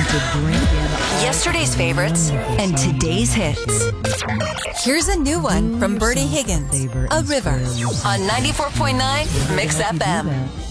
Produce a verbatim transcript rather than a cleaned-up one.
Yesterday's favorites and today's hits. Here's a new one from Bertie Higgins, A River, on ninety-four point nine Mix F M.